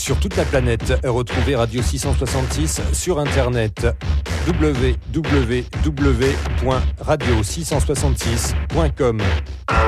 sur toute la planète. Retrouvez Radio 666 sur Internet www.radio666.com.